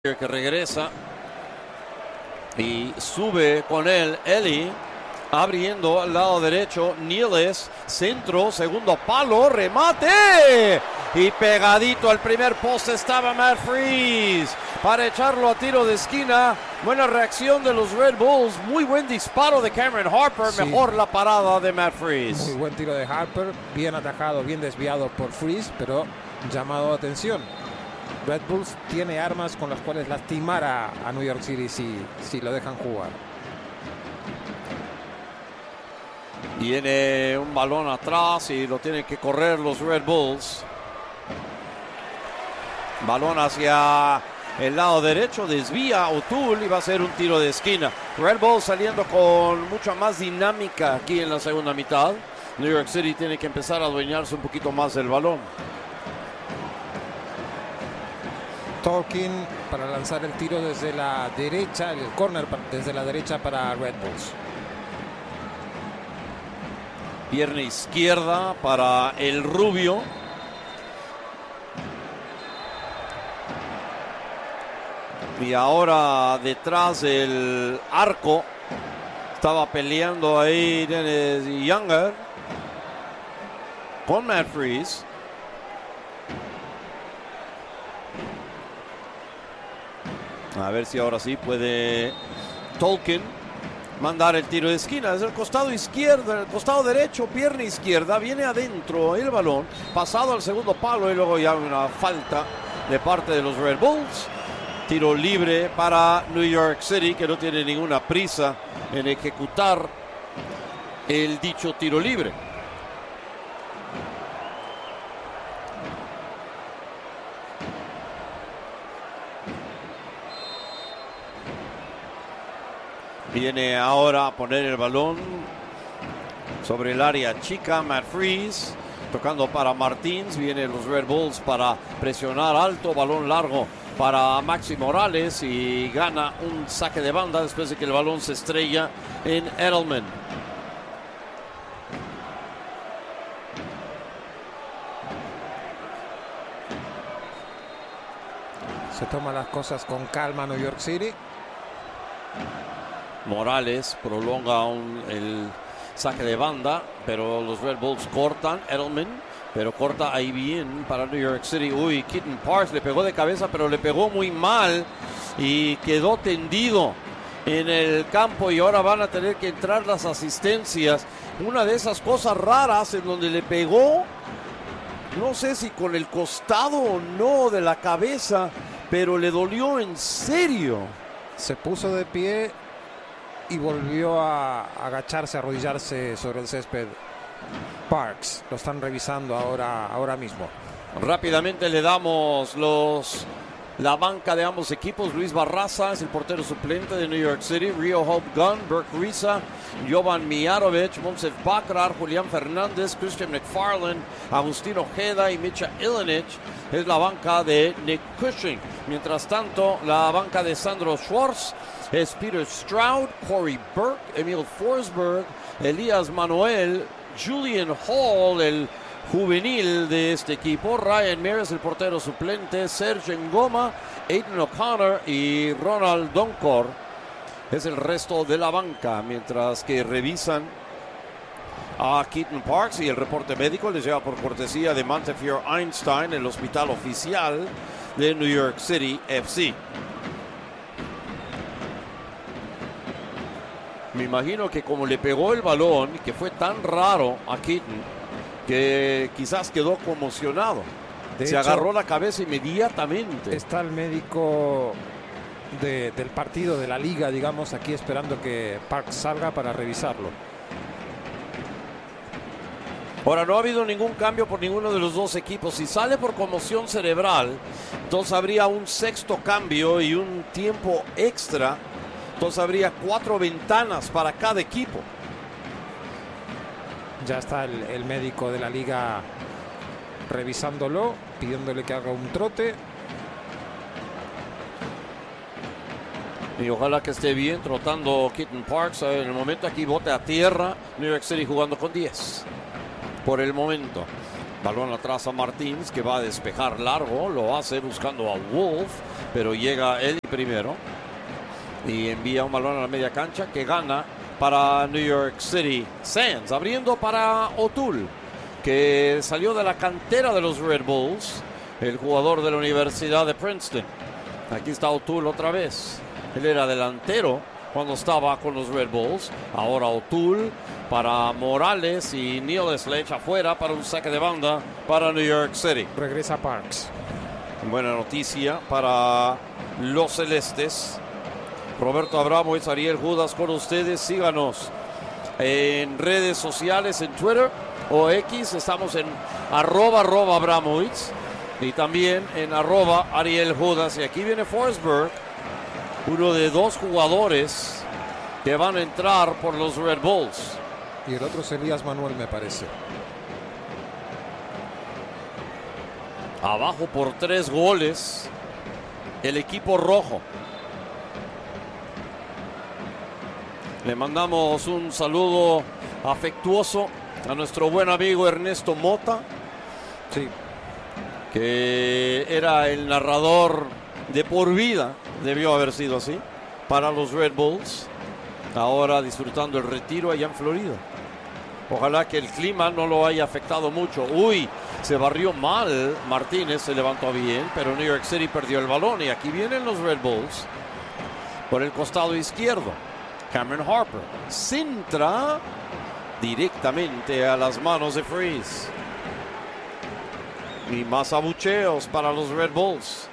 que regresa y sube con él Eli, abriendo al lado derecho. Niles, centro, segundo palo, remate y pegadito al primer poste estaba Matt Freese para echarlo a tiro de esquina. Buena reacción de los Red Bulls, muy buen disparo de Cameron Harper, sí. Mejor la parada de Matt Freese. Muy buen tiro de Harper, bien atajado, bien desviado por Freese, pero llamado a atención. Red Bulls tiene armas con las cuales lastimar a New York City si lo dejan jugar. Viene un balón atrás y lo tienen que correr los Red Bulls. Balón hacia el lado derecho, desvía O'Toole y va a ser un tiro de esquina. Red Bulls saliendo con mucha más dinámica aquí en la segunda mitad. New York City tiene que empezar a adueñarse un poquito más del balón. Tolkien para lanzar el tiro desde la derecha, el corner desde la derecha para Red Bulls. Pierna izquierda para el rubio. Y ahora detrás del arco estaba peleando ahí Dennis Younger con Matt Freese. A ver si ahora sí puede Tolkien mandar el tiro de esquina. Desde el costado izquierdo, el costado derecho, pierna izquierda. Viene adentro el balón, pasado al segundo palo y luego ya una falta de parte de los Red Bulls. Tiro libre para New York City, que no tiene ninguna prisa en ejecutar el dicho tiro libre. Viene ahora a poner el balón sobre el área chica. Matt Freese tocando para Martins. Vienen los Red Bulls para presionar alto. Balón largo para Maxi Morales y gana un saque de banda después de que el balón se estrella en Edelman. Se toma las cosas con calma New York City. Morales prolonga el saque de banda, pero los Red Bulls cortan. Edelman, pero corta ahí bien para New York City. Uy, Keaton Parks le pegó de cabeza, pero le pegó muy mal y quedó tendido en el campo y ahora van a tener que entrar las asistencias. Una de esas cosas raras en donde le pegó, no sé si con el costado o no de la cabeza, pero le dolió en serio. Se puso de pie y volvió a agacharse, a arrodillarse sobre el césped. Parks, lo están revisando ahora mismo. Rápidamente le damos la banca de ambos equipos. Luis Barraza es el portero suplente de New York City. Rio Hope Gunn, Burke Risa, Jovan Mijarovic, Monsef Bakrar, Julián Fernández, Christian McFarland, Agustín Ojeda y Micha Ilinic. Es la banca de Nick Cushing. Mientras tanto, la banca de Sandro Schwartz es Peter Stroud, Corey Burke, Emil Forsberg, Elías Manuel, Julian Hall, el juvenil de este equipo, Ryan Mears, el portero suplente, Serge Ngoma, Aiden O'Connor y Ronald Donkor. Es el resto de la banca, mientras que revisan a Keaton Parks y el reporte médico les lleva por cortesía de Montefiore Einstein, el hospital oficial de New York City FC. Me imagino que como le pegó el balón, que fue tan raro a Keaton, que quizás quedó conmocionado. Se agarró la cabeza inmediatamente. Está el médico del partido de la liga, digamos, aquí esperando que Parks salga para revisarlo. Ahora, no ha habido ningún cambio por ninguno de los dos equipos. Si sale por conmoción cerebral, entonces habría un sexto cambio y un tiempo extra. Entonces habría 4 ventanas para cada equipo. Ya está el médico de la liga revisándolo, pidiéndole que haga un trote. Y ojalá que esté bien trotando Keaton Parks. En el momento aquí bote a tierra. New York City jugando con 10. Por el momento. Balón atrás a Martins, que va a despejar largo. Lo hace buscando a Wolf, pero llega Eddie primero. Y envía un balón a la media cancha que gana para New York City. Sands abriendo para O'Toole, que salió de la cantera de los Red Bulls, el jugador de la Universidad de Princeton. Aquí está O'Toole otra vez. Él era delantero cuando estaba con los Red Bulls. Ahora O'Toole para Morales y Neil Sledge afuera para un saque de banda para New York City. Regresa Parks. Buena noticia para los celestes. Roberto Abramovich, Ariel Judas con ustedes. Síganos en redes sociales, en Twitter o X. Estamos en @Abramovich y también en @Ariel Judas. Y aquí viene Forsberg, uno de dos jugadores que van a entrar por los Red Bulls. Y el otro es Elías Manuel, me parece. Abajo por 3 goles el equipo rojo. Le mandamos un saludo afectuoso a nuestro buen amigo Ernesto Mota, Sí, que era el narrador de por vida, debió haber sido así, para los Red Bulls. Ahora disfrutando el retiro allá en Florida. Ojalá que el clima no lo haya afectado mucho. Uy, se barrió mal Martínez, se levantó bien, pero New York City perdió el balón. Y aquí vienen los Red Bulls por el costado izquierdo. Cameron Harper centra directamente a las manos de Freeze. Y más abucheos para los Red Bulls.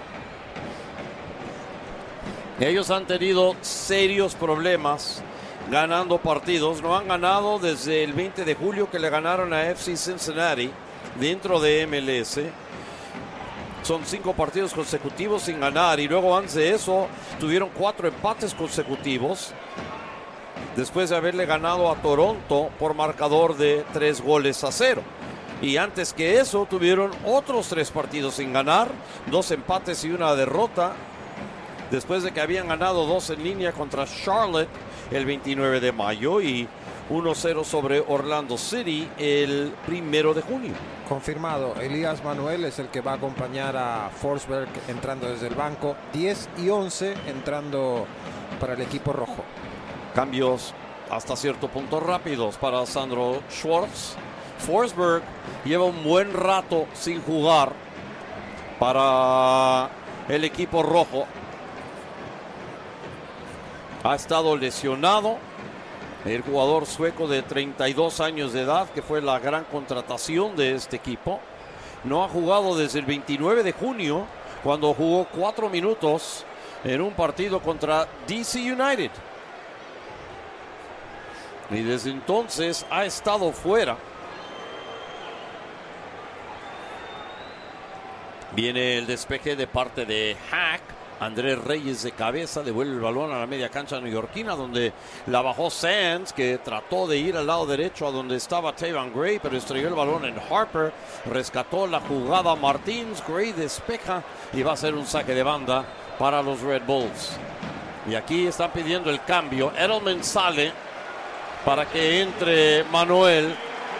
Ellos han tenido serios problemas ganando partidos. No han ganado desde el 20 de julio que le ganaron a FC Cincinnati dentro de MLS. Son 5 partidos consecutivos sin ganar. Y luego antes de eso tuvieron 4 empates consecutivos, después de haberle ganado a Toronto por marcador de 3-0. Y antes que eso tuvieron otros 3 partidos sin ganar, 2 empates y 1 derrota, después de que habían ganado 2 en línea contra Charlotte el 29 de mayo y 1-0 sobre Orlando City el 1 de junio. confirmado. Elías Manuel es el que va a acompañar a Forsberg entrando desde el banco. 10 y 11 entrando para el equipo rojo. Cambios hasta cierto punto rápidos para Sandro Schwartz. Forsberg lleva un buen rato sin jugar para el equipo rojo. Ha estado lesionado. El jugador sueco de 32 años de edad, que fue la gran contratación de este equipo, no ha jugado desde el 29 de junio, cuando jugó 4 minutos en un partido contra DC United. Y desde entonces ha estado fuera. Viene el despeje de parte de Hack. Andrés Reyes de cabeza devuelve el balón a la media cancha neoyorquina, donde la bajó Sands, que trató de ir al lado derecho a donde estaba Tavan Gray, pero estrelló el balón en Harper. Rescató la jugada Martins. Gray despeja y va a ser un saque de banda para los Red Bulls. Y aquí están pidiendo el cambio. Edelman sale para que entre Manuel,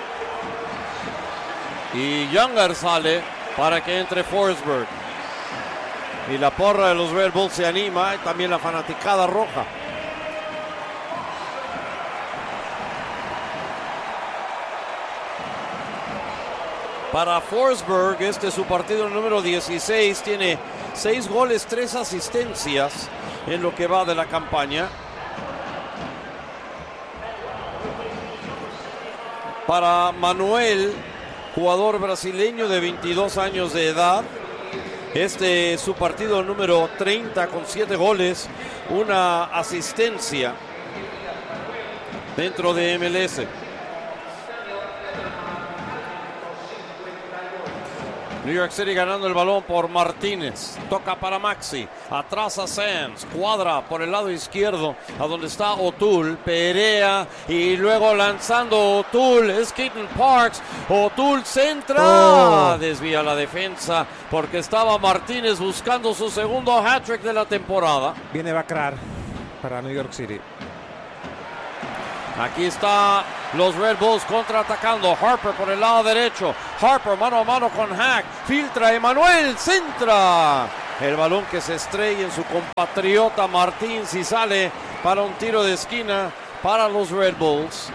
y Younger sale para que entre Forsberg. Y la porra de los Red Bulls se anima, y también la fanaticada roja. Para Forsberg, este es su partido número 16. Tiene 6 goles, 3 asistencias en lo que va de la campaña. Para Manuel, jugador brasileño de 22 años de edad, este es su partido número 30 con 7 goles, una asistencia dentro de MLS. New York City ganando el balón por Martínez. Toca para Maxi. Atrás a Sands. Cuadra por el lado izquierdo a donde está O'Toole. Perea y luego lanzando O'Toole. Es Keaton Parks. O'Toole centra. Desvía la defensa porque estaba Martínez buscando su segundo hat-trick de la temporada. Viene Bakrar para New York City. Aquí está Los Red Bulls contraatacando. Harper por el lado derecho. Harper mano a mano con Hack. Filtra Emanuel. Centra. El balón que se estrella en su compatriota Martins y sale para un tiro de esquina para los Red Bulls.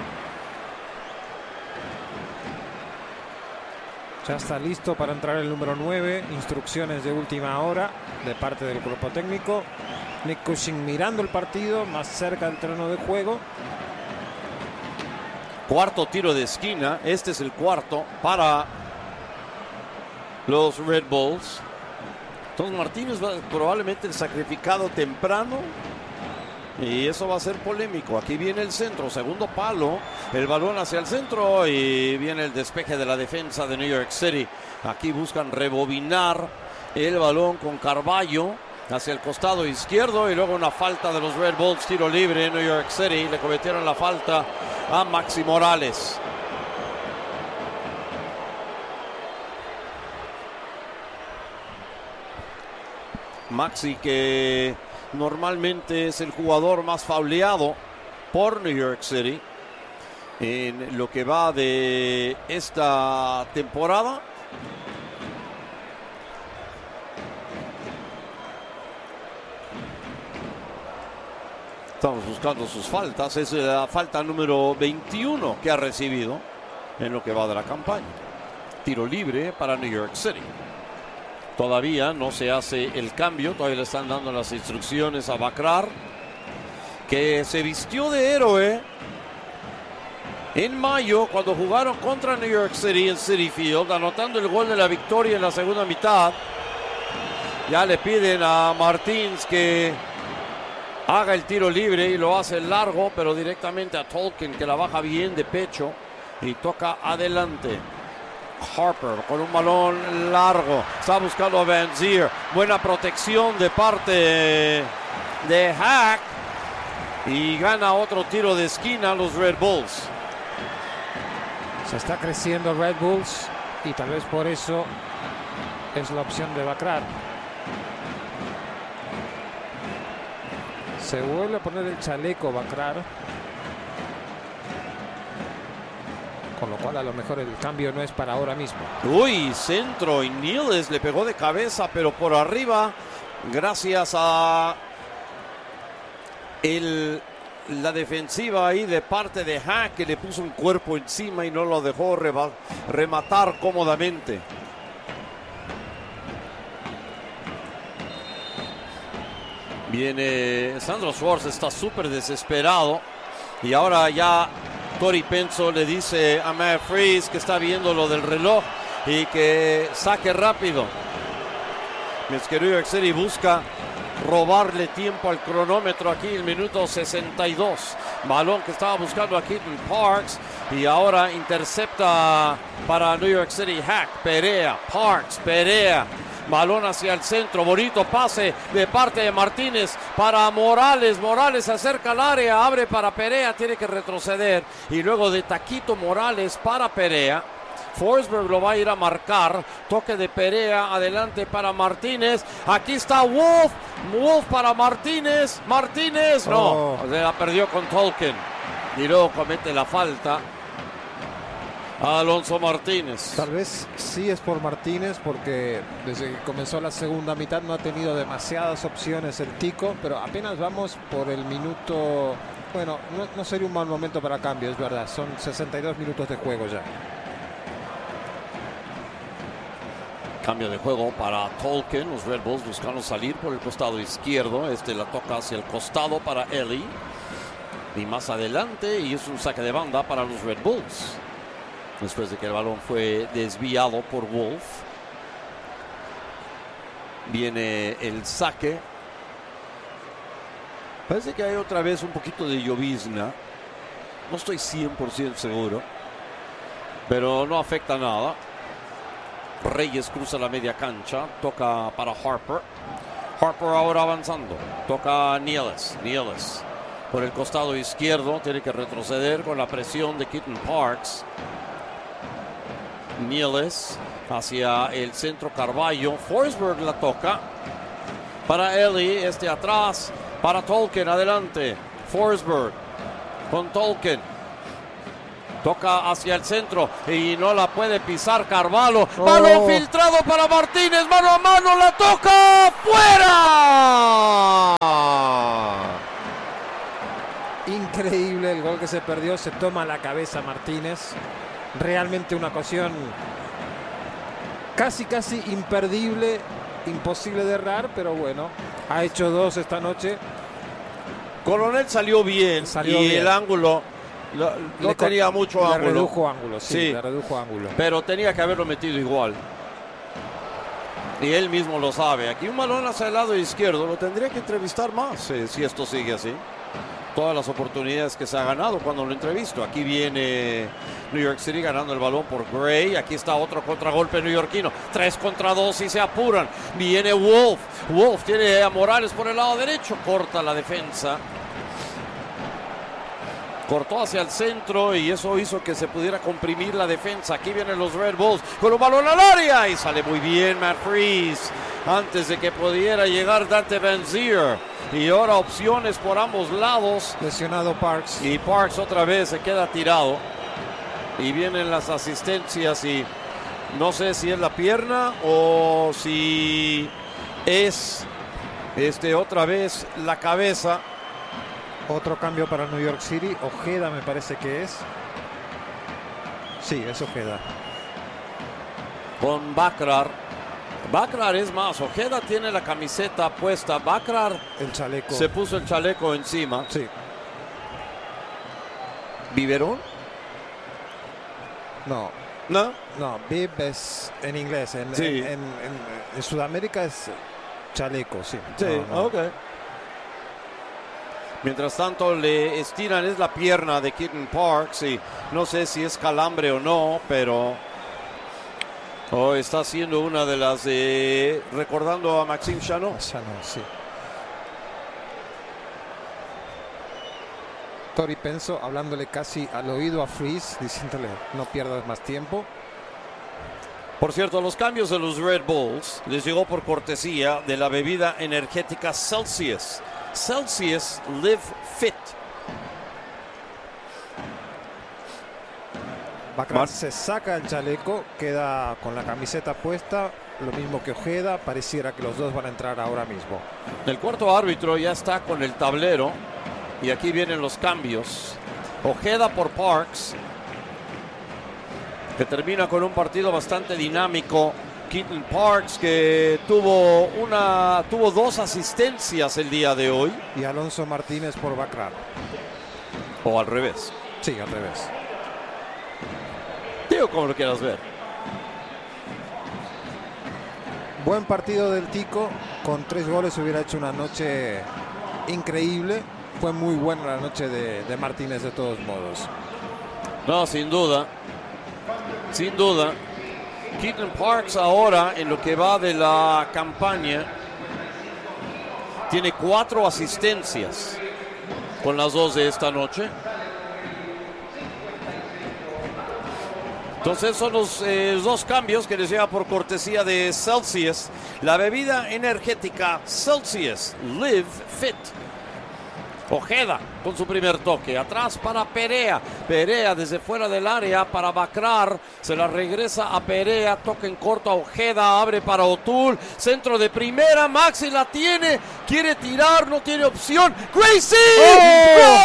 Ya está listo para entrar el número 9. Instrucciones de última hora de parte del cuerpo técnico. Nick Cushing mirando el partido más cerca del terreno de juego. Cuarto tiro de esquina. Este es el cuarto para los Red Bulls. Entonces Martínez va probablemente sacrificado temprano. Y eso va a ser polémico. Aquí viene el centro, segundo palo, el balón hacia el centro y viene el despeje de la defensa de New York City. Aquí buscan rebobinar el balón con Carballo hacia el costado izquierdo y luego una falta de los Red Bulls, tiro libre en New York City. Le cometieron la falta a Maxi Morales. Maxi, que normalmente es el jugador más fauleado por New York City en lo que va de esta temporada. Estamos buscando sus faltas. Es la falta número 21 que ha recibido en lo que va de la campaña. Tiro libre para New York City. Todavía no se hace el cambio, todavía le están dando las instrucciones a Bakrar, que se vistió de héroe en mayo cuando jugaron contra New York City en Citi Field, anotando el gol de la victoria en la segunda mitad. Ya le piden a Martins que haga el tiro libre y lo hace largo, pero directamente a Tolkien, que la baja bien de pecho y toca adelante. Harper con un balón largo, está buscando a Van Zier, buena protección de parte de Hack y gana otro tiro de esquina los Red Bulls. Se está creciendo Red Bulls y tal vez por eso es la opción de Bakrar. Se vuelve a poner el chaleco Bakrar, con lo cual a lo mejor el cambio no es para ahora mismo. Uy, centro y Niles le pegó de cabeza, pero por arriba, gracias a la defensiva ahí de parte de Hack, que le puso un cuerpo encima y no lo dejó rematar cómodamente. Viene Sandro Schwartz, está súper desesperado y ahora ya Tori Penso le dice a Matt Freese que está viendo lo del reloj y que saque rápido. Mientras que New York City busca robarle tiempo al cronómetro aquí, el minuto 62. Balón que estaba buscando a Keaton Parks y ahora intercepta para New York City Hack. Perea, Parks, Perea. Balón hacia el centro, bonito pase de parte de Martínez para Morales. Morales se acerca al área, abre para Perea, tiene que retroceder. Y luego de taquito Morales para Perea. Forsberg lo va a ir a marcar. Toque de Perea, adelante para Martínez. Aquí está Wolf. Wolf para Martínez. Martínez, no, se la perdió con Tolkien. Y luego comete la falta Alonso Martínez. Tal vez sí es por Martínez, porque desde que comenzó la segunda mitad no ha tenido demasiadas opciones el Tico, pero apenas vamos por el minuto. Bueno, no sería un mal momento para cambio, es verdad. Son 62 minutos de juego ya. Cambio de juego para Tolkien. Los Red Bulls buscando salir por el costado izquierdo. Este la toca hacia el costado para Ellie. Y más adelante, y es un saque de banda para los Red Bulls. Después de que el balón fue desviado por Wolf. Viene el saque. Parece que hay otra vez un poquito de llovizna. No estoy 100% seguro. Pero no afecta nada. Reyes cruza la media cancha. Toca para Harper. Harper ahora avanzando. Toca a Niles. Niles por el costado izquierdo. Tiene que retroceder con la presión de Keaton Parks. Niles hacia el centro Carballo. Forsberg la toca para Ellie, atrás para Tolkien, adelante Forsberg con Tolkien. Toca hacia el centro y no la puede pisar Carvalho. Balón filtrado para Martínez. Mano a mano, la toca. ¡Fuera! Increíble el gol que se perdió. Se toma la cabeza Martínez. Realmente una ocasión casi imperdible. Imposible de errar, pero bueno. Ha hecho 2 esta noche. Coronel salió bien. El ángulo... No tenía mucho ángulo. Le redujo ángulo, sí, le redujo ángulo. Pero tenía que haberlo metido igual. Y él mismo lo sabe. Aquí un balón hacia el lado izquierdo. Lo tendría que entrevistar más si esto sigue así. Todas las oportunidades que se ha ganado cuando lo entrevisto. Aquí viene New York City ganando el balón por Gray. Aquí está otro contragolpe neoyorquino. 3 contra 2 y se apuran. Viene Wolf. Wolf tiene a Morales por el lado derecho. Corta la defensa. Cortó hacia el centro y eso hizo que se pudiera comprimir la defensa. Aquí vienen los Red Bulls con un balón al área y sale muy bien Matt Freese antes de que pudiera llegar Dante Vanzeir. Y ahora opciones por ambos lados. Lesionado Parks. Y Parks otra vez se queda tirado. Y vienen las asistencias y no sé si es la pierna o si es otra vez la cabeza. Otro cambio para New York City. Ojeda me parece que es. Sí, es Ojeda. Con Bakrar. Bakrar es más. Ojeda tiene la camiseta puesta. Bakrar el chaleco. Se puso el chaleco encima. Sí. ¿Biberón? No. ¿No? No, bib es en inglés. En Sudamérica es chaleco, sí. Sí, no. Ok. Mientras tanto le estiran es la pierna de Keaton Parks y no sé si es calambre o no, pero está haciendo una de las recordando a Maxime Chanot. Chanot, sí. Tori Penso hablándole casi al oído a Freese, diciéndole no pierdas más tiempo. Por cierto, los cambios de los Red Bulls les llegó por cortesía de la bebida energética Celsius. Celsius Live Fit. Bakrar se saca el chaleco, queda con la camiseta puesta, lo mismo que Ojeda. Pareciera que los dos van a entrar ahora mismo. El cuarto árbitro ya está con el tablero y aquí vienen los cambios. Ojeda por Parks, que termina con un partido bastante dinámico. Keaton Parks, que tuvo 2 asistencias el día de hoy. Y Alonso Martínez por Bakrar. O al revés. Sí, al revés. Digo como lo quieras ver. Buen partido del Tico. Con 3 goles hubiera hecho una noche increíble. Fue muy buena la noche de Martínez de todos modos. No, sin duda. Sin duda. Keaton Parks ahora, en lo que va de la campaña, tiene 4 asistencias con las 2 de esta noche. Entonces son los 2 cambios que les llega por cortesía de Celsius. La bebida energética Celsius Live Fit. Ojeda con su primer toque, atrás para Perea. Perea desde fuera del área para Bakrar, se la regresa a Perea, toca en corto a Ojeda, abre para O'Toole, centro de primera, Maxi la tiene, quiere tirar, no tiene opción. Gracie. ¡Gol!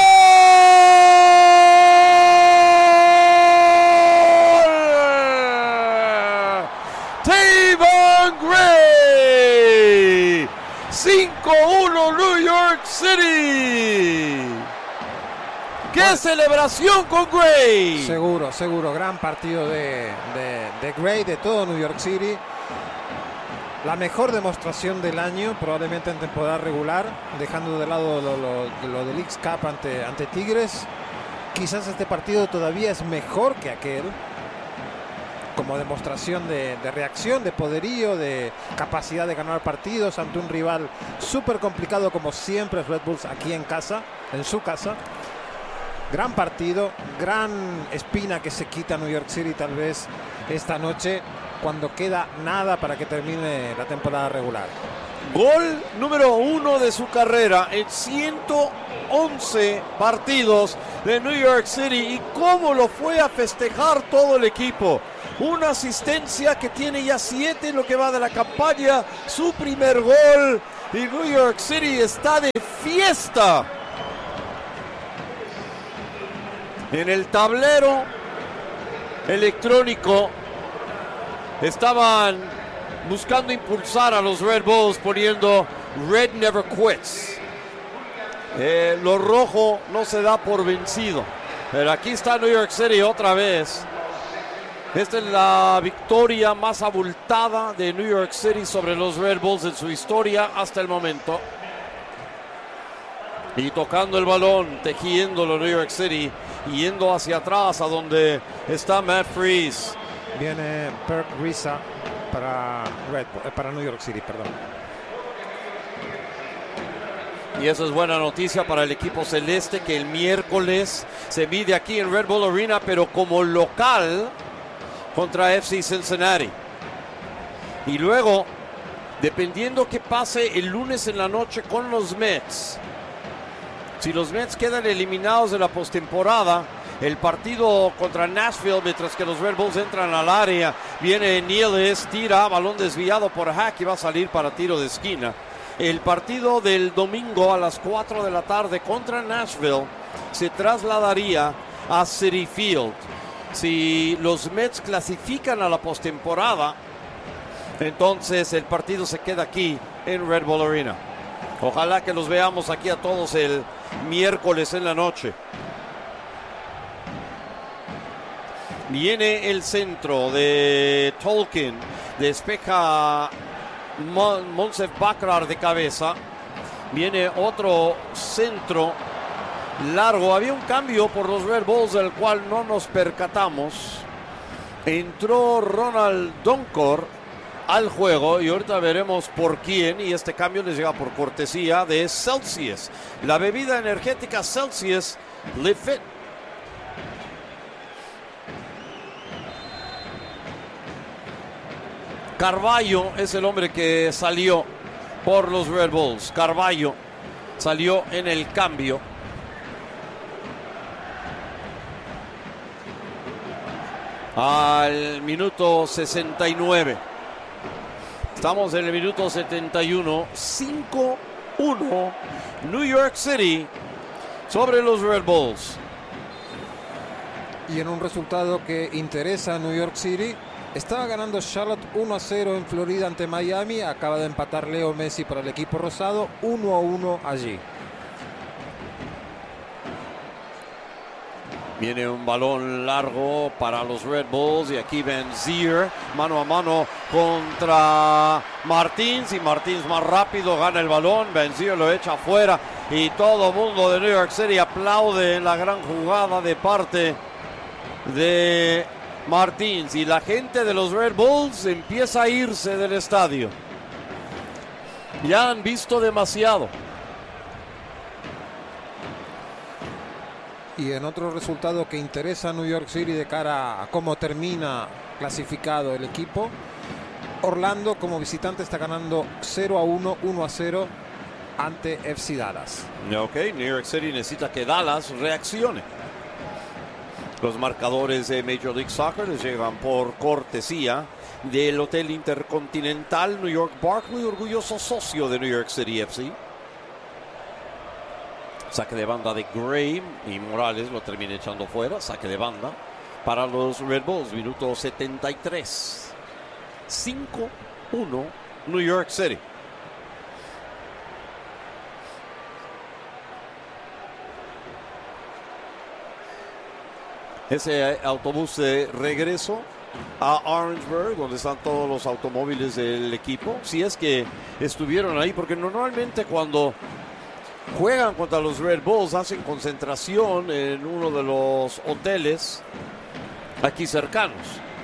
Tavon Gray. 5-1 New York City. ¡Qué celebración con Gray! Seguro. Gran partido de Gray, de todo New York City. La mejor demostración del año, probablemente en temporada regular, dejando de lado lo del X-Cup ante Tigres. Quizás este partido todavía es mejor que aquel, como demostración de reacción, de poderío, de capacidad de ganar partidos ante un rival súper complicado como siempre Red Bulls aquí en casa, en su casa. Gran partido, gran espina que se quita New York City tal vez esta noche, cuando queda nada para que termine la temporada regular. Gol número 1 de su carrera en 111 partidos de New York City. Y cómo lo fue a festejar todo el equipo. Una asistencia que tiene ya 7 en lo que va de la campaña. Su primer gol. Y New York City está de fiesta. En el tablero electrónico estaban buscando impulsar a los Red Bulls poniendo Red Never Quits. Lo rojo no se da por vencido. Pero aquí está New York City otra vez. Esta es la victoria más abultada de New York City sobre los Red Bulls en su historia hasta el momento. Y tocando el balón, tejiéndolo New York City, yendo hacia atrás a donde está Matt Freese. Viene Burke Risa para New York City, perdón. Y eso es buena noticia para el equipo celeste, que el miércoles se mide aquí en Red Bull Arena, pero como local contra FC Cincinnati. Y luego, dependiendo qué pase el lunes en la noche con los Mets, si los Mets quedan eliminados de la postemporada, el partido contra Nashville, mientras que los Red Bulls entran al área, viene Niles, tira, balón desviado por Hack y va a salir para tiro de esquina. El partido del domingo a las 4 de la tarde contra Nashville se trasladaría a Citi Field. Si los Mets clasifican a la postemporada, entonces el partido se queda aquí en Red Bull Arena. Ojalá que los veamos aquí a todos el miércoles en la noche. Viene el centro de Tolkien, despeja Monsef Bakrar de cabeza. Viene otro centro largo. Había un cambio por los Red Bulls del cual no nos percatamos. Entró Ronald Donkor al juego y ahorita veremos por quién, y este cambio les llega por cortesía de Celsius, la bebida energética Celsius Live Fit. Carvalho es el hombre que salió por los Red Bulls. Carvalho salió en el cambio. Al minuto 69. Estamos en el minuto 71. 5-1 New York City sobre los Red Bulls. Y en un resultado que interesa a New York City, estaba ganando Charlotte 1-0 en Florida ante Miami. Acaba de empatar Leo Messi para el equipo rosado, 1-1 allí. Viene un balón largo para los Red Bulls y aquí Benzier mano a mano contra Martins, y Martins más rápido gana el balón. Benzier lo echa afuera y todo el mundo de New York City aplaude la gran jugada de parte de Martins, y la gente de los Red Bulls empieza a irse del estadio. Ya han visto demasiado. Y en otro resultado que interesa a New York City de cara a cómo termina clasificado el equipo, Orlando como visitante está ganando 0-1, 1-0 ante FC Dallas. Ok, New York City necesita que Dallas reaccione. Los marcadores de Major League Soccer les llegan por cortesía del Hotel Intercontinental New York Barclay, orgulloso socio de New York City FC. Saque de banda de Gray y Morales lo termina echando fuera. Saque de banda para los Red Bulls, minuto 73. 5-1 New York City. Ese autobús de regreso a Orangeburg, donde están todos los automóviles del equipo, si es que estuvieron ahí, porque normalmente cuando juegan contra los Red Bulls hacen concentración en uno de los hoteles aquí cercanos.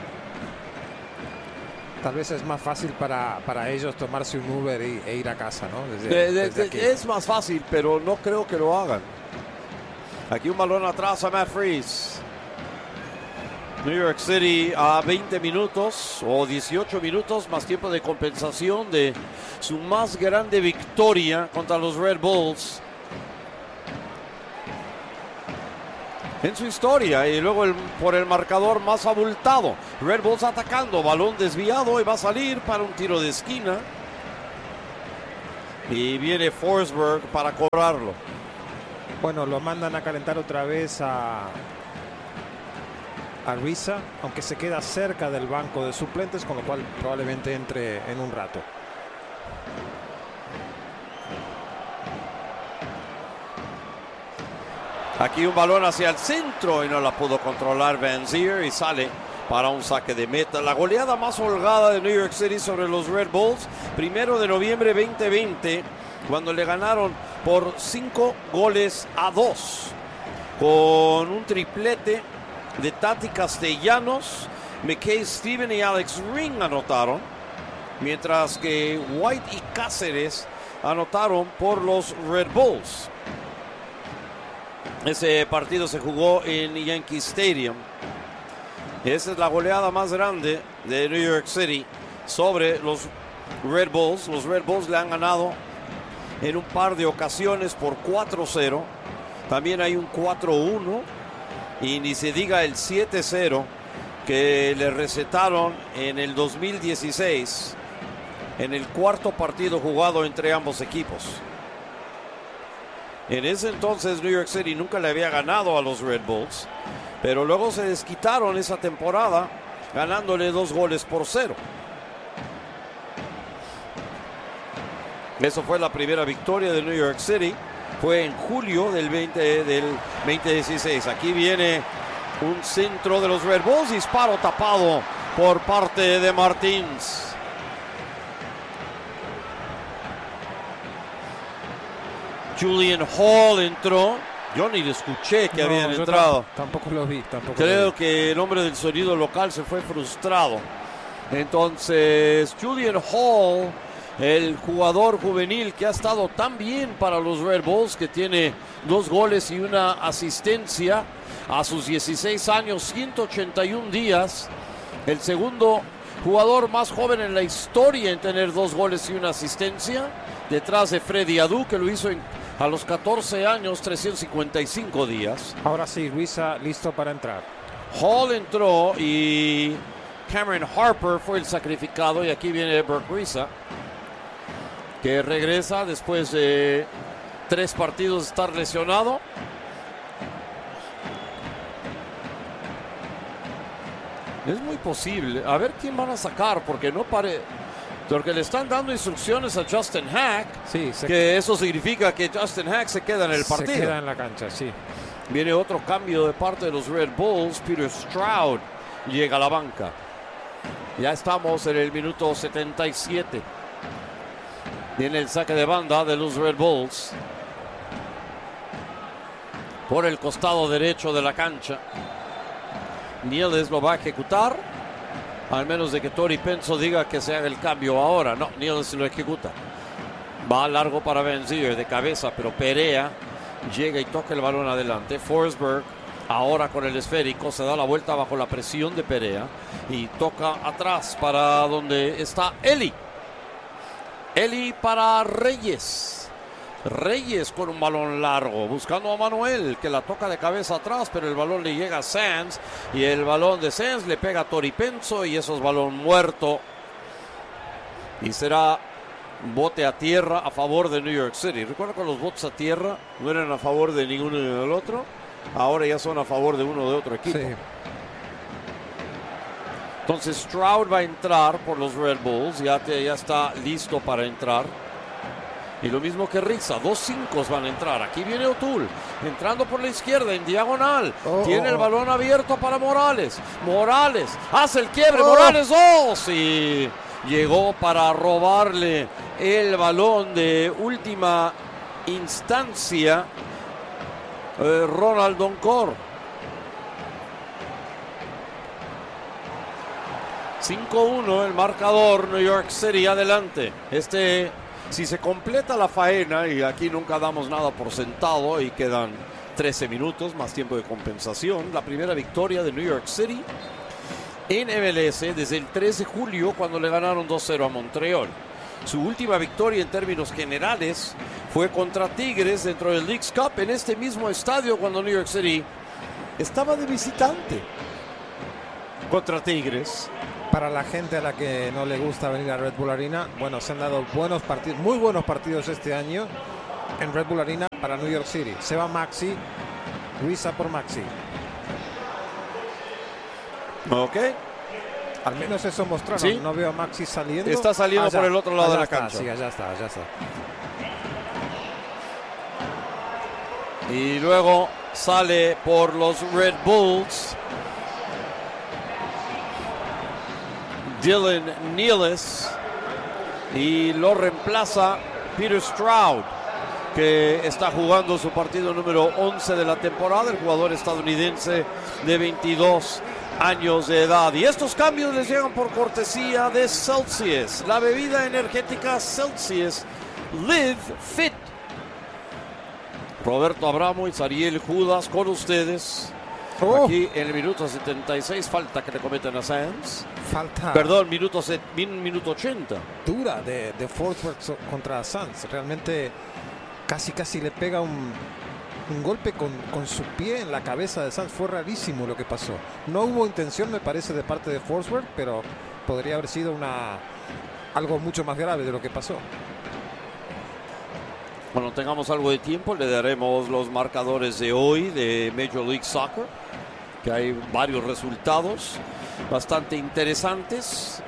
Tal vez es más fácil para ellos tomarse un Uber e ir a casa, ¿no? Desde aquí. Es más fácil, pero no creo que lo hagan. Aquí un balón atrás a Matt Freese. New York City a 20 minutos o 18 minutos más tiempo de compensación de su más grande victoria contra los Red Bulls en su historia, y luego por el marcador más abultado. Red Bulls atacando, balón desviado y va a salir para un tiro de esquina. Y viene Forsberg para cobrarlo. Bueno, lo mandan a calentar otra vez a Risa, aunque se queda cerca del banco de suplentes, con lo cual probablemente entre en un rato. Aquí un balón hacia el centro y no la pudo controlar Van Zier y sale para un saque de meta. La goleada más holgada de New York City sobre los Red Bulls, 1 de noviembre 2020, cuando le ganaron por 5-2, con un triplete de Tati Castellanos, McKay Steven y Alex Ring anotaron, mientras que White y Cáceres anotaron por los Red Bulls. Ese partido se jugó en Yankee Stadium. Esa es la goleada más grande de New York City sobre los Red Bulls. Los Red Bulls le han ganado en un par de ocasiones por 4-0. También hay un 4-1 y ni se diga el 7-0 que le recetaron en el 2016 en el cuarto partido jugado entre ambos equipos. En ese entonces New York City nunca le había ganado a los Red Bulls, pero luego se desquitaron esa temporada ganándole 2-0. Eso fue la primera victoria de New York City. Fue en julio del 2016. Aquí viene un centro de los Red Bulls. Disparo tapado por parte de Martins. Julian Hall entró. Yo ni le escuché que habían entrado. Tampoco lo vi. Creo que el hombre del sonido local se fue frustrado. Entonces, Julian Hall, el jugador juvenil que ha estado tan bien para los Red Bulls, que tiene 2 goles y una asistencia a sus 16 años, 181 días. El segundo jugador más joven en la historia en tener 2 goles y una asistencia, detrás de Freddy Adu, que lo hizo a los 14 años, 355 días. Ahora sí, Risa listo para entrar. Hall entró y Cameron Harper fue el sacrificado, y aquí viene Burke Risa, que regresa después de 3 partidos de estar lesionado. Es muy posible. A ver quién van a sacar, porque no parece. Porque le están dando instrucciones a Justin Hack, sí, que eso significa que Justin Hack se queda en el partido. Se queda en la cancha, sí. Viene otro cambio de parte de los Red Bulls. Peter Stroud llega a la banca. Ya estamos en el minuto 77. Viene el saque de banda de los Red Bulls por el costado derecho de la cancha. Niels lo va a ejecutar, al menos de que Tori Penso diga que se haga el cambio ahora. No, Niels lo ejecuta. Va largo para Van Zier de cabeza, pero Perea llega y toca el balón adelante. Forsberg ahora con el esférico se da la vuelta bajo la presión de Perea y toca atrás para donde está Eli. Eli para Reyes. Reyes con un balón largo, buscando a Manuel, que la toca de cabeza atrás, pero el balón le llega a Sands, y el balón de Sands le pega a Tori Penso, y eso es balón muerto. Y será bote a tierra a favor de New York City. Recuerda que los botes a tierra no eran a favor de ninguno ni del otro, ahora ya son a favor de uno o de otro equipo. Sí. Entonces Stroud va a entrar por los Red Bulls, ya está listo para entrar. Y lo mismo que Risa, 2 5 van a entrar. Aquí viene O'Toole, entrando por la izquierda en diagonal. Tiene el balón abierto para Morales. Morales hace el quiebre. Morales 2. Y llegó para robarle el balón de última instancia Ronald Doncor. 5-1 el marcador. New York City adelante. Si se completa la faena, y aquí nunca damos nada por sentado y quedan 13 minutos, más tiempo de compensación. La primera victoria de New York City en MLS desde el 3 de julio cuando le ganaron 2-0 a Montreal. Su última victoria en términos generales fue contra Tigres dentro del Leagues Cup en este mismo estadio cuando New York City estaba de visitante contra Tigres. Para la gente a la que no le gusta venir a Red Bull Arena, bueno, se han dado buenos partidos, muy buenos partidos este año en Red Bull Arena para New York City. Se va Maxi, Luisa por Maxi. Ok. Al menos eso mostraron. ¿Sí? No veo a Maxi saliendo. Está saliendo por el otro lado de la está, cancha. Sí, allá está. Y luego sale por los Red Bulls Dylan Nealis y lo reemplaza Peter Stroud, que está jugando su partido número 11 de la temporada, el jugador estadounidense de 22 años de edad. Y estos cambios les llegan por cortesía de Celsius, la bebida energética Celsius Live Fit. Roberto Abramo y Sariel Judas con ustedes. Aquí en el minuto 76, falta que le cometen a Sands. Falta. Perdón, minuto 80. Dura de Forsberg contra Sands. Realmente casi le pega un golpe con su pie en la cabeza de Sands. Fue rarísimo lo que pasó. No hubo intención, me parece, de parte de Forsberg, pero podría haber sido algo mucho más grave de lo que pasó. Cuando tengamos algo de tiempo le daremos los marcadores de hoy de Major League Soccer, que hay varios resultados bastante interesantes.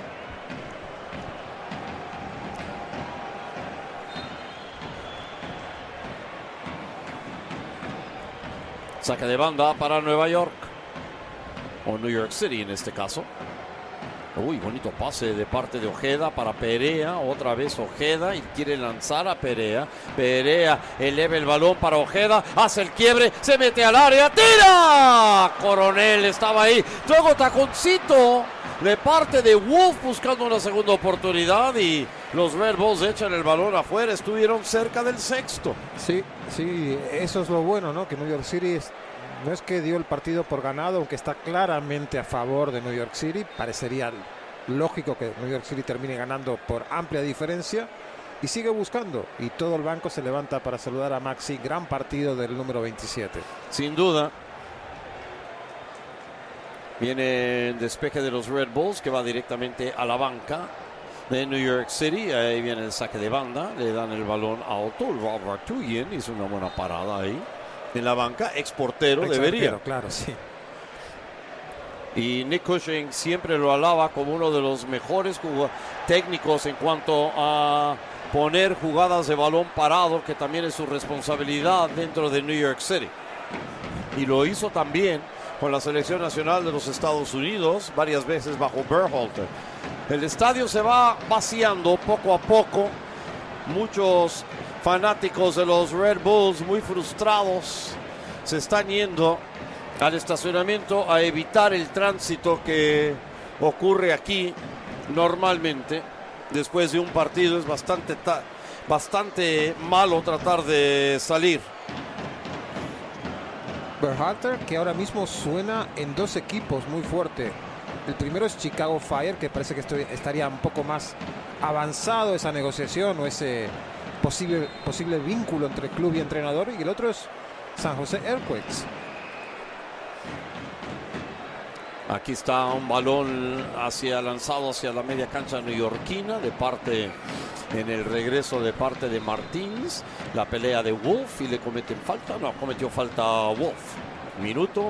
Saque de banda para Nueva York, o New York City en este caso. Uy, bonito pase de parte de Ojeda para Perea. Otra vez Ojeda y quiere lanzar a Perea. Perea eleva el balón para Ojeda. Hace el quiebre. Se mete al área. ¡Tira! Coronel estaba ahí. Luego taconcito de parte de Wolf buscando una segunda oportunidad. Y los Red Bulls echan el balón afuera. Estuvieron cerca del sexto. Sí, eso es lo bueno, ¿no? Que New York City no es que dio el partido por ganado, aunque está claramente a favor de New York City. Parecería lógico que New York City termine ganando por amplia diferencia. Y sigue buscando. Y todo el banco se levanta para saludar a Maxi. Gran partido del número 27. Sin duda. Viene el despeje de los Red Bulls que va directamente a la banca de New York City. Ahí viene el saque de banda. Le dan el balón a Otto. Robert Tuyen hizo una buena parada ahí en la banca, exportero debería. Claro, sí. Y Nick Cushing siempre lo alaba como uno de los mejores técnicos en cuanto a poner jugadas de balón parado, que también es su responsabilidad dentro de New York City. Y lo hizo también con la selección nacional de los Estados Unidos, varias veces bajo Berhalter. El estadio se va vaciando poco a poco. Muchos fanáticos de los Red Bulls muy frustrados se están yendo al estacionamiento a evitar el tránsito que ocurre aquí normalmente después de un partido. Es bastante malo tratar de salir. Berhalter, que ahora mismo suena en dos equipos muy fuerte. El primero es Chicago Fire, que parece que estaría un poco más avanzado esa negociación o ese posible vínculo entre club y entrenador, y el otro es San Jose Earthquakes. Aquí está un balón lanzado hacia la media cancha neoyorquina en el regreso de parte de Martins. La pelea de Wolf y le cometen falta. No, cometió falta Wolf. Minuto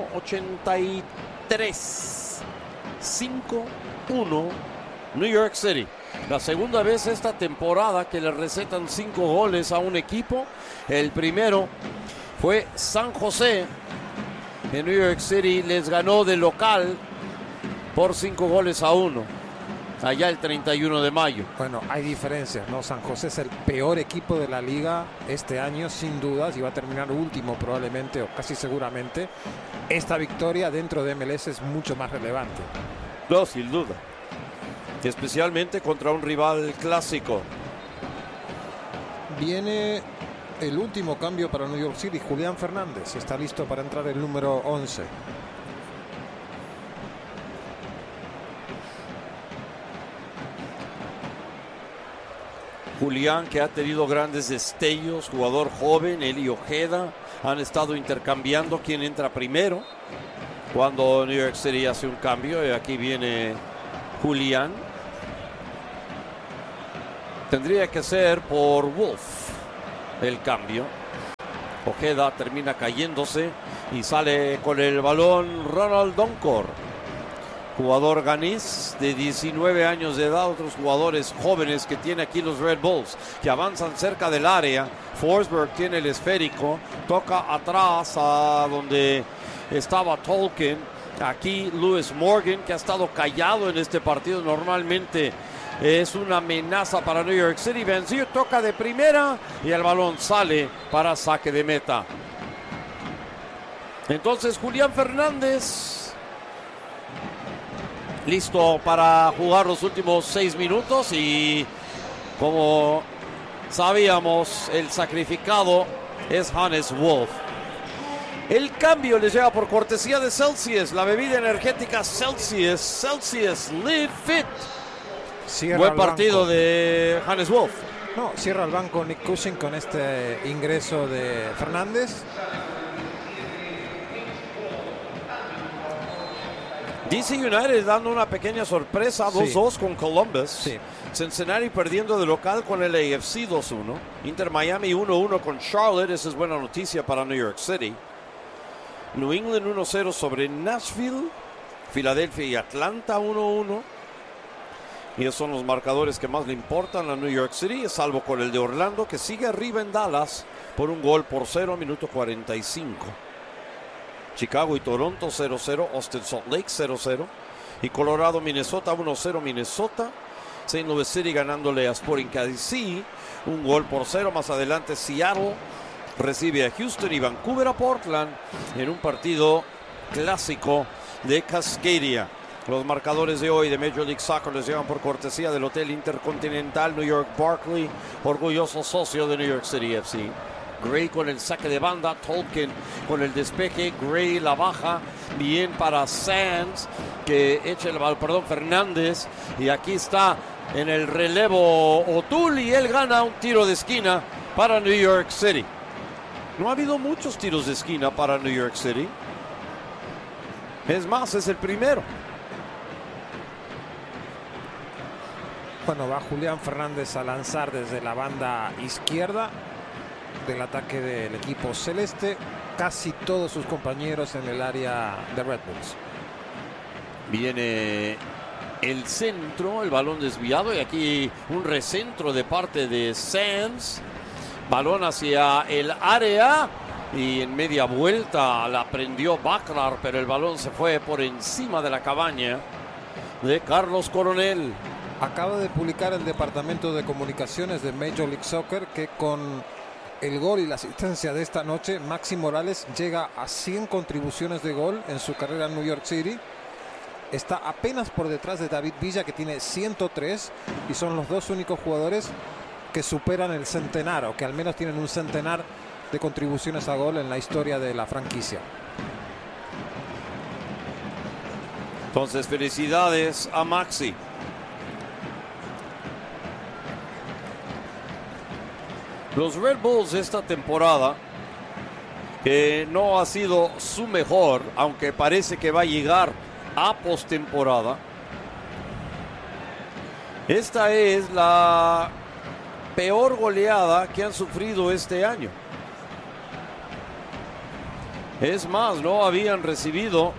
83. 5-1 New York City. La segunda vez esta temporada que le recetan 5 goles a un equipo. El primero fue San José. En New York City les ganó de local por 5-1 allá el 31 de mayo. Bueno, hay diferencias, ¿no? San José es el peor equipo de la liga este año, sin dudas, y va a terminar último probablemente, o casi seguramente. Esta victoria dentro de MLS es mucho más relevante. No, sin duda. Especialmente contra un rival clásico. Viene El último cambio para New York City, Julián Fernández, está listo para entrar el número 11. Julián, que ha tenido grandes destellos, jugador joven, él y Ojeda han estado intercambiando quién entra primero cuando New York City hace un cambio, y aquí viene Julián. Tendría que ser por Wolf el cambio. Ojeda termina cayéndose y sale con el balón Ronald Donkor, jugador ganés de 19 años de edad. Otros jugadores jóvenes que tiene aquí los Red Bulls, que avanzan cerca del área. Forsberg tiene el esférico, toca atrás a donde estaba Tolkien. Aquí Lewis Morgan, que ha estado callado en este partido, normalmente es una amenaza para New York City. Vencido, toca de primera y el balón sale para saque de meta. Entonces Julián Fernández listo para jugar los últimos 6 minutos, y como sabíamos, el sacrificado es Hannes Wolf. El cambio les llega por cortesía de Celsius, la bebida energética Celsius. Celsius Live Fit. Cierra Buen partido de Hannes Wolf. No, cierra el banco Nick Cushing con este ingreso de Fernández. DC United dando una pequeña sorpresa, 2-2 sí, con Columbus. Sí. Cincinnati perdiendo de local con el AFC 2-1. Inter Miami 1-1 con Charlotte. Esa es buena noticia para New York City. New England 1-0 sobre Nashville. Filadelfia y Atlanta 1-1. Y esos son los marcadores que más le importan a New York City, salvo con el de Orlando, que sigue arriba en Dallas por 1-0, minuto 45. Chicago y Toronto 0-0, Austin Salt Lake 0-0 y Colorado Minnesota 1-0 Minnesota. St. Louis City ganándole a Sporting KC 1-0. Más adelante Seattle recibe a Houston y Vancouver a Portland en un partido clásico de Cascadia. Los marcadores de hoy de Major League Soccer les llegan por cortesía del Hotel Intercontinental New York Barclay, orgulloso socio de New York City FC. Gray con el saque de banda, Tolkien con el despeje, Gray la baja, bien para Sands, que echa el balón, Fernández, y aquí está en el relevo O'Toole, y él gana un tiro de esquina para New York City. No ha habido muchos tiros de esquina para New York City. Es más, es el primero. Bueno, va Julián Fernández a lanzar desde la banda izquierda del ataque del equipo celeste. Casi todos sus compañeros en el área de Red Bulls. Viene el centro, el balón desviado, y aquí un recentro de parte de Sands. Balón hacia el área y en media vuelta la prendió Baclar, pero el balón se fue por encima de la cabaña de Carlos Coronel. Acaba de publicar el Departamento de Comunicaciones de Major League Soccer que con el gol y la asistencia de esta noche, Maxi Morales llega a 100 contribuciones de gol en su carrera en New York City. Está apenas por detrás de David Villa, que tiene 103, y son los dos únicos jugadores que superan el centenar, o que al menos tienen un centenar de contribuciones a gol en la historia de la franquicia. Entonces, felicidades a Maxi. Los Red Bulls esta temporada, que no ha sido su mejor, aunque parece que va a llegar a postemporada. Esta es la peor goleada que han sufrido este año. Es más, no habían recibido...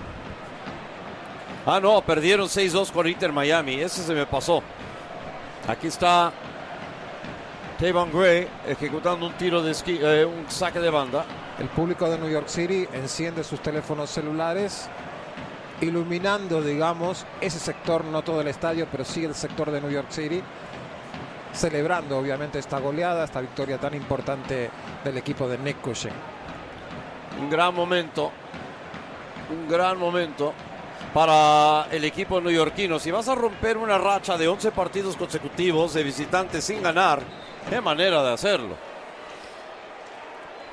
no, perdieron 6-2 con Inter Miami. Ese se me pasó. Aquí está Tavon Gray ejecutando un tiro de un saque de banda. El público de New York City enciende sus teléfonos celulares, iluminando, digamos, ese sector, no todo el estadio, pero sí el sector de New York City, celebrando obviamente esta goleada, esta victoria tan importante del equipo de Nick Cushing. Un gran momento para el equipo neoyorquino. Si vas a romper una racha de 11 partidos consecutivos de visitantes sin ganar, qué manera de hacerlo.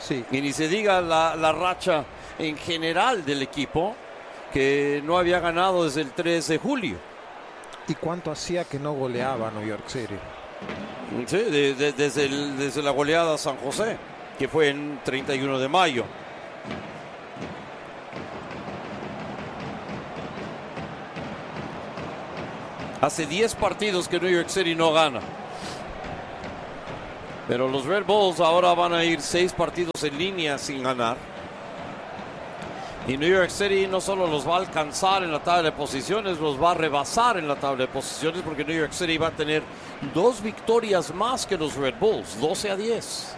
Sí. Y ni se diga la racha en general del equipo, que no había ganado desde el 3 de julio. ¿Y cuánto hacía que no goleaba New York City? Sí, desde la goleada a San José, que fue en 31 de mayo. Hace 10 partidos que New York City no gana. Pero los Red Bulls ahora van a ir 6 partidos en línea sin ganar. Y New York City no solo los va a alcanzar en la tabla de posiciones, los va a rebasar en la tabla de posiciones, porque New York City va a tener 2 victorias más que los Red Bulls, 12-10.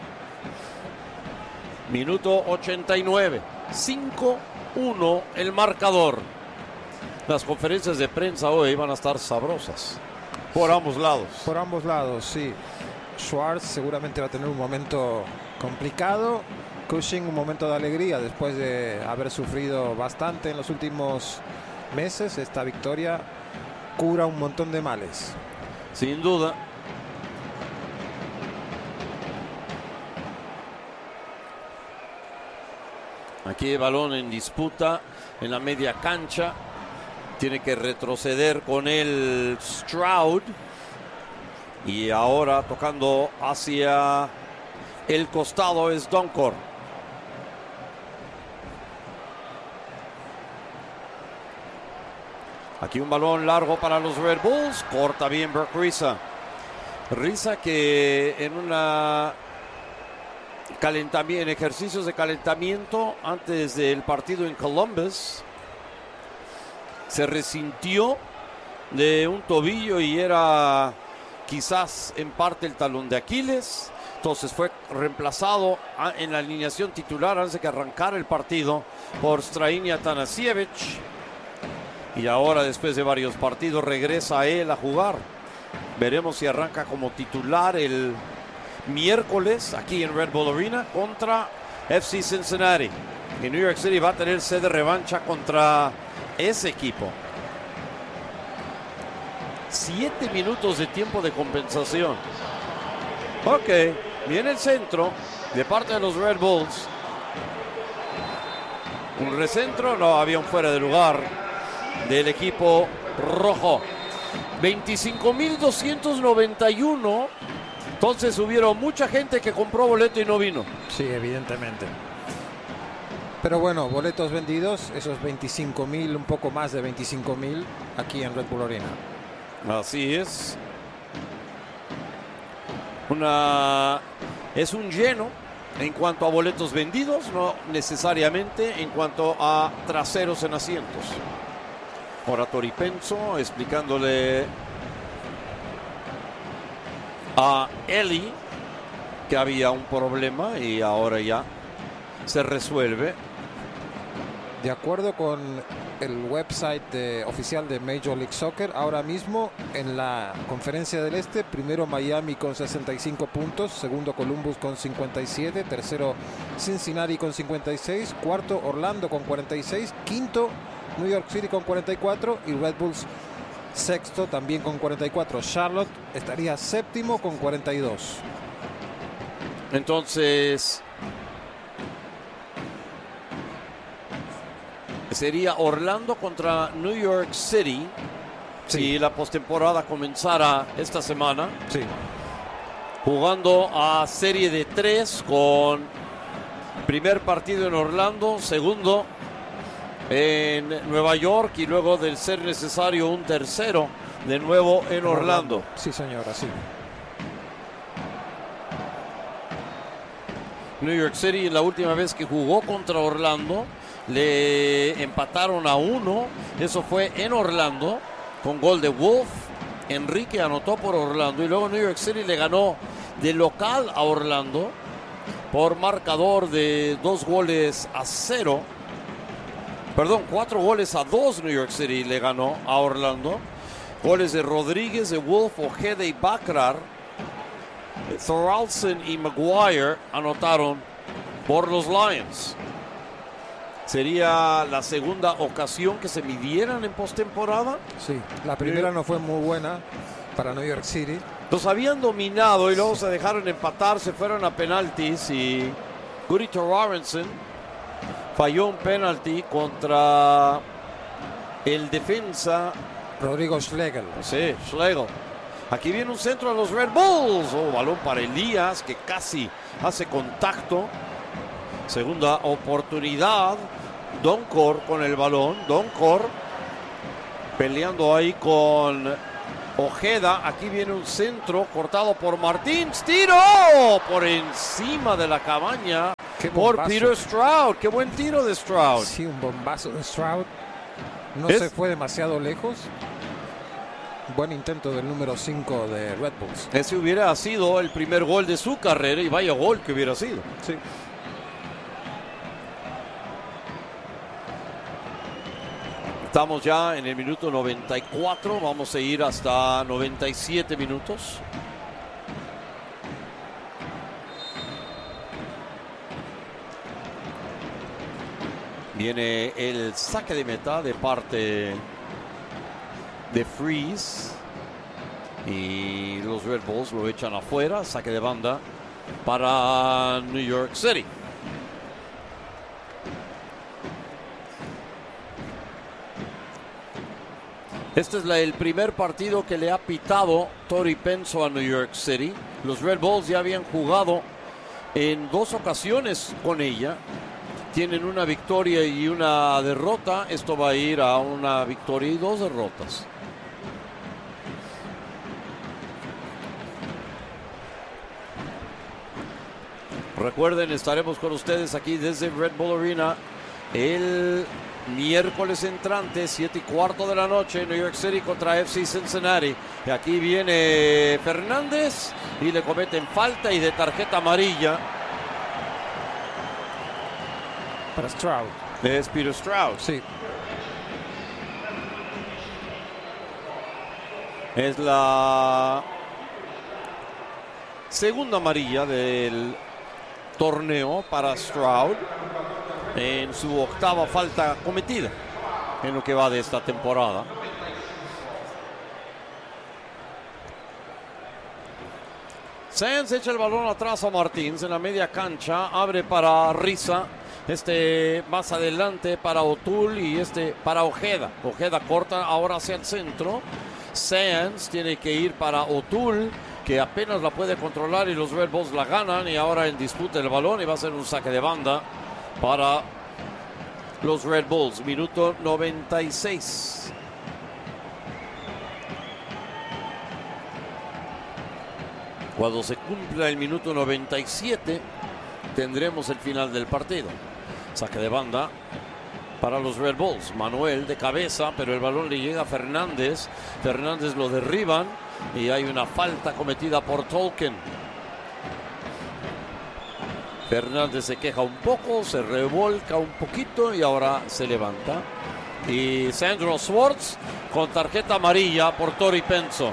Minuto 89, 5-1 el marcador. Las conferencias de prensa hoy van a estar sabrosas, por ambos lados. Por ambos lados, sí. Schwartz seguramente va a tener un momento complicado. Cushing un momento de alegría después de haber sufrido bastante en los últimos meses. Esta victoria cura un montón de males. Sin duda. Aquí el balón en disputa en la media cancha. Tiene que retroceder con el Stroud. Y ahora tocando hacia el costado es Doncor. Aquí un balón largo para los Red Bulls. Corta bien Brock Risa. Risa que en ejercicios de calentamiento antes del partido en Columbus se resintió de un tobillo y era quizás en parte el talón de Aquiles. Entonces fue reemplazado en la alineación titular antes de que arrancara el partido por Strahinja Atanasievich. Y ahora, después de varios partidos, regresa a él a jugar. Veremos si arranca como titular el miércoles aquí en Red Bull Arena contra FC Cincinnati. Y New York City va a tener sed de revancha contra ese equipo. 7 minutos de tiempo de compensación. Ok, viene el centro de parte de los Red Bulls. Un recentro, no, había un fuera de lugar del equipo rojo. 25,291. Entonces hubieron mucha gente que compró boleto y no vino. Sí, evidentemente. Pero bueno, boletos vendidos, esos 25,000, un poco más de 25,000 aquí en Red Bull Arena. Así es. Es un lleno en cuanto a boletos vendidos, no necesariamente en cuanto a traseros en asientos. Ahora Tori Penso explicándole a Eli que había un problema y ahora ya se resuelve. De acuerdo con el website oficial de Major League Soccer, ahora mismo en la Conferencia del Este, primero Miami con 65 puntos, segundo Columbus con 57, tercero Cincinnati con 56, cuarto Orlando con 46, quinto New York City con 44 y Red Bulls sexto también con 44. Charlotte estaría séptimo con 42. Entonces sería Orlando contra New York City. Sí. Si la postemporada comenzara esta semana. Sí. Jugando a serie de 3 con primer partido en Orlando, segundo en Nueva York y luego, del ser necesario, un tercero de nuevo en Orlando. Sí, señora, sí. New York City, la última vez que jugó contra Orlando, le empataron a 1. Eso fue en Orlando, con gol de Wolf. Enrique anotó por Orlando y luego New York City le ganó de local a Orlando por marcador de 4 goles a 2. New York City le ganó a Orlando. Goles de Rodríguez, de Wolf, Ojeda y Bakrar. Thoralson y Maguire anotaron por los Lions. Sería la segunda ocasión que se midieran en postemporada. Sí, la primera no fue muy buena para New York City. Los habían dominado y luego se dejaron empatar, se fueron a penaltis y Guri Torrenson falló un penalti contra el defensa Rodrigo Schlegel. Sí, Schlegel. Aquí viene un centro de los Red Bulls. Balón para Elías, que casi hace contacto. Segunda oportunidad. Doncor con el balón. Doncor peleando ahí con Ojeda. Aquí viene un centro cortado por Martins. ¡Tiro! Por encima de la cabaña por Peter Stroud. ¡Qué buen tiro de Stroud! Sí, un bombazo de Stroud. No se fue demasiado lejos. Buen intento del número 5 de Red Bulls. Ese hubiera sido el primer gol de su carrera y vaya gol que hubiera sido. Sí. Estamos ya en el minuto 94. Vamos a ir hasta 97 minutos. Viene el saque de meta de parte de Freeze. Y los Red Bulls lo echan afuera. Saque de banda para New York City. Este es el primer partido que le ha pitado Tori Penso a New York City. Los Red Bulls ya habían jugado en 2 ocasiones con ella. Tienen una victoria y una derrota. Esto va a ir a una victoria y 2 derrotas. Recuerden, estaremos con ustedes aquí desde Red Bull Arena el miércoles entrante, 7:15 de la noche, New York City contra FC Cincinnati. Y aquí viene Fernández y le cometen falta y de tarjeta amarilla. Para Stroud. Es Peter Stroud. Sí. Es la segunda amarilla del torneo para Stroud en su 8ª falta cometida en lo que va de esta temporada. Sands echa el balón atrás a Martins en la media cancha, abre para Risa, más adelante para O'Toole y para Ojeda. Ojeda corta ahora hacia el centro. Sands tiene que ir para O'Toole, que apenas la puede controlar y los Red Bulls la ganan y ahora en disputa el balón y va a ser un saque de banda para los Red Bulls. Minuto 96. Cuando se cumpla el minuto 97 tendremos el final del partido. Saque de banda para los Red Bulls. Manuel de cabeza, pero el balón le llega a Fernández. Fernández lo derriban y hay una falta cometida por Tolkien. Fernández se queja un poco, se revolca un poquito y ahora se levanta. Y Sandro Schwartz con tarjeta amarilla por Tori Penso.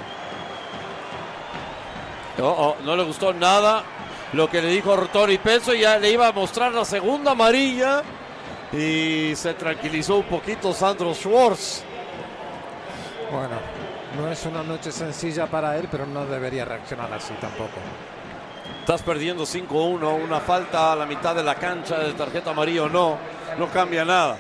No le gustó nada lo que le dijo Tori Penso. Ya le iba a mostrar la segunda amarilla y se tranquilizó un poquito Sandro Schwartz. Bueno, no es una noche sencilla para él, pero no debería reaccionar así tampoco. Estás perdiendo 5-1, una falta a la mitad de la cancha de tarjeta amarilla o no cambia nada.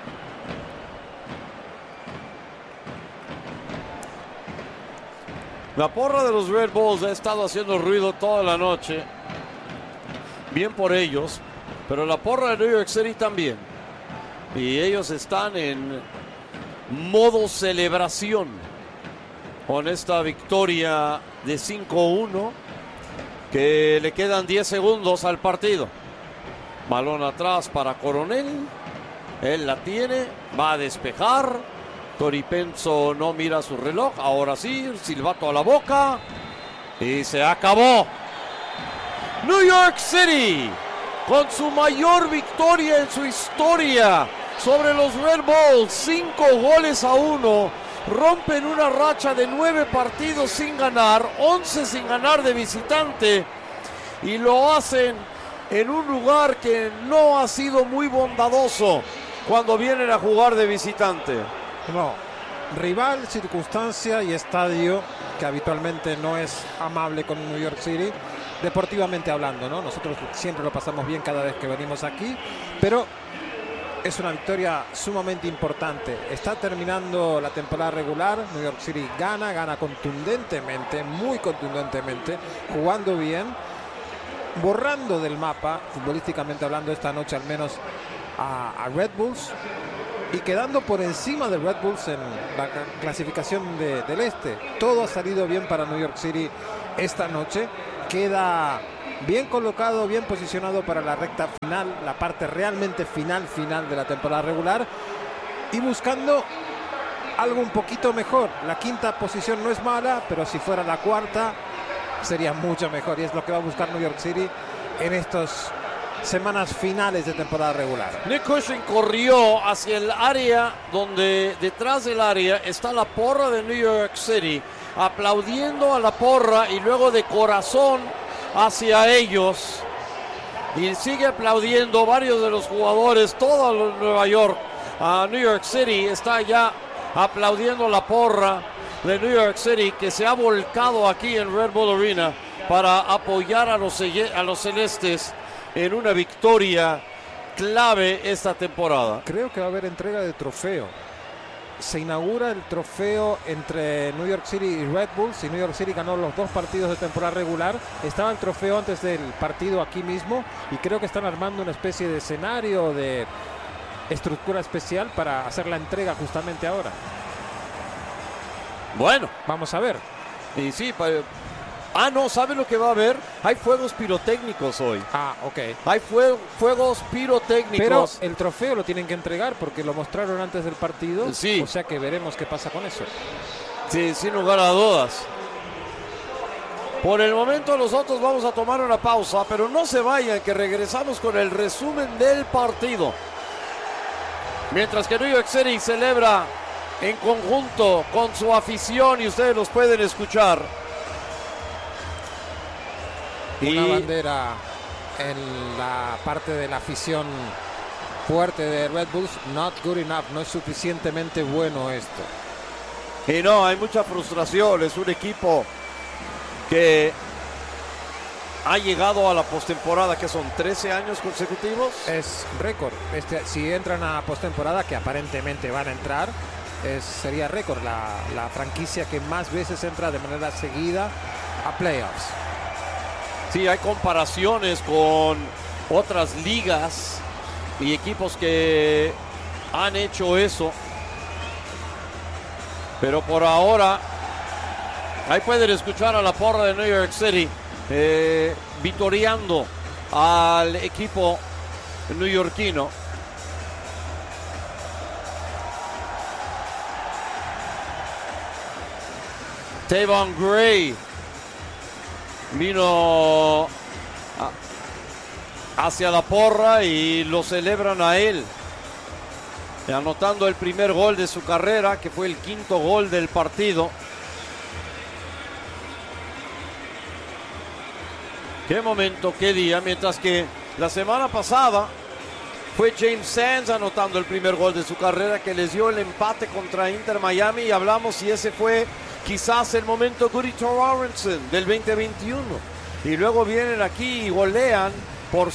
La porra de los Red Bulls ha estado haciendo ruido toda la noche. Bien por ellos, pero la porra de New York City también. Y ellos están en modo celebración con esta victoria de 5-1, que le quedan 10 segundos al partido. Balón atrás para Coronel. Él la tiene, va a despejar. Tori Penso no mira su reloj. Ahora sí, silbato a la boca. Y se acabó. New York City, con su mayor victoria en su historia sobre los Red Bulls, 5-1. Rompen una racha de 9 partidos sin ganar, 11 sin ganar de visitante. Y lo hacen en un lugar que no ha sido muy bondadoso cuando vienen a jugar de visitante. No, rival, circunstancia y estadio que habitualmente no es amable con New York City, deportivamente hablando, ¿no? Nosotros siempre lo pasamos bien cada vez que venimos aquí, pero es una victoria sumamente importante. Está terminando la temporada regular. New York City gana contundentemente, muy contundentemente, jugando bien, borrando del mapa, futbolísticamente hablando, esta noche al menos a Red Bulls, y quedando por encima de Red Bulls en la clasificación del este. Todo ha salido bien para New York City esta noche. Queda bien colocado, bien posicionado para la recta final, la parte realmente final de la temporada regular, y buscando algo un poquito mejor. La quinta posición no es mala, pero si fuera la cuarta sería mucho mejor, y es lo que va a buscar New York City en estas semanas finales de temporada regular. Nick Cushing corrió hacia el área donde detrás del área está la porra de New York City, aplaudiendo a la porra y luego de corazón hacia ellos, y sigue aplaudiendo varios de los jugadores. Todo Nueva York, New York City está ya aplaudiendo la porra de New York City, que se ha volcado aquí en Red Bull Arena para apoyar a los celestes en una victoria clave esta temporada. Creo que va a haber entrega de trofeo. Se inaugura el trofeo entre New York City y Red Bulls, y New York City ganó los 2 partidos de temporada regular. Estaba el trofeo antes del partido aquí mismo, y creo que están armando una especie de escenario, de estructura especial para hacer la entrega justamente ahora. Bueno, vamos a ver. Y sí, no, ¿sabe lo que va a haber? Hay fuegos pirotécnicos hoy. Ok. Hay fuegos pirotécnicos. Pero el trofeo lo tienen que entregar porque lo mostraron antes del partido. Sí. O sea que veremos qué pasa con eso. Sí, sin lugar a dudas. Por el momento nosotros vamos a tomar una pausa, pero no se vayan, que regresamos con el resumen del partido. Mientras que New York City celebra en conjunto con su afición, y ustedes los pueden escuchar. Una bandera en la parte de la afición fuerte de Red Bulls. Not good enough, no es suficientemente bueno esto. Y no, hay mucha frustración. Es un equipo que ha llegado a la postemporada, que son 13 años consecutivos. Es récord. Si entran a postemporada, que aparentemente van a entrar, sería récord. La franquicia que más veces entra de manera seguida a playoffs. Sí, hay comparaciones con otras ligas y equipos que han hecho eso. Pero por ahora, ahí pueden escuchar a la porra de New York City vitoreando al equipo neoyorquino. Tavon Gray vino hacia la porra y lo celebran a él, anotando el primer gol de su carrera, que fue el 5º gol del partido. Qué momento, qué día. Mientras que la semana pasada fue James Sands anotando el primer gol de su carrera, que les dio el empate contra Inter Miami, y hablamos si ese fue quizás el momento Guri Torrenson del 2021. Y luego vienen aquí y golean por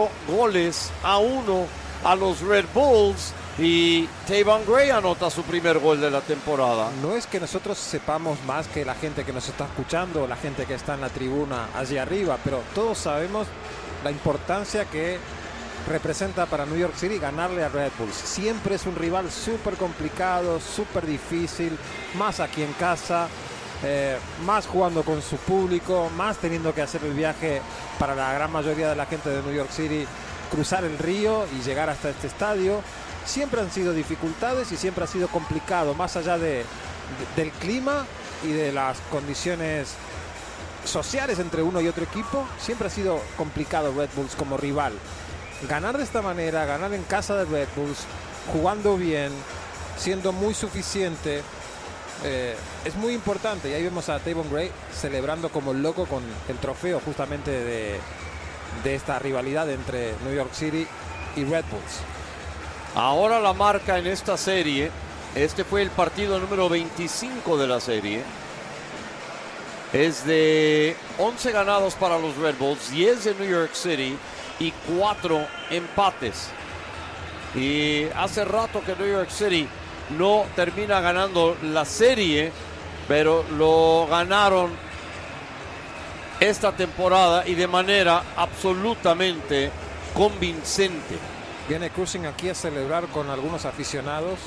5-1 a los Red Bulls, y Tavon Gray anota su primer gol de la temporada. No es que nosotros sepamos más que la gente que nos está escuchando, o la gente que está en la tribuna allí arriba, pero todos sabemos la importancia que representa para New York City ganarle a Red Bulls. Siempre es un rival súper complicado, súper difícil, más aquí en casa, más jugando con su público, más teniendo que hacer el viaje para la gran mayoría de la gente de New York City, cruzar el río y llegar hasta este estadio. Siempre han sido dificultades y siempre ha sido complicado, más allá del clima y de las condiciones sociales entre uno y otro equipo. Siempre ha sido complicado Red Bulls como rival. Ganar de esta manera, ganar en casa de Red Bulls, jugando bien, siendo muy suficiente, es muy importante. Y ahí vemos a Tavon Gray celebrando como loco con el trofeo justamente de esta rivalidad entre New York City y Red Bulls. Ahora la marca en esta serie, este fue el partido número 25 de la serie. es de 11 ganados para los Red Bulls, 10 de New York City y 4 empates. Y hace rato que New York City no termina ganando la serie, pero lo ganaron esta temporada y de manera absolutamente convincente. Viene Cushing aquí a celebrar con algunos aficionados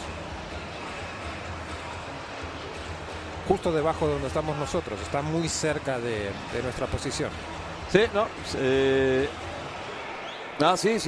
justo debajo de donde estamos nosotros. Está muy cerca de nuestra posición. Sí, no. Sí, sí.